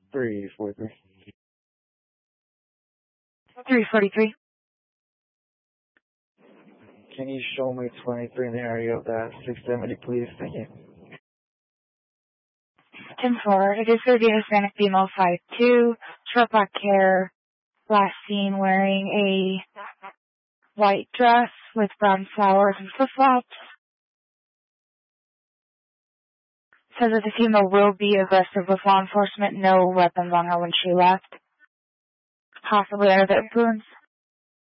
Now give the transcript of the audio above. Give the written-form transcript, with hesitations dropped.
343. 343. Can you show me 23 in the area of that 670, please? Thank you. 10-4. It is going to be a Hispanic female 5'2", short black hair, last seen wearing a white dress with brown flowers and flip-flops. Says that the female will be aggressive with law enforcement, no weapons on her when she left. Possibly under the influence.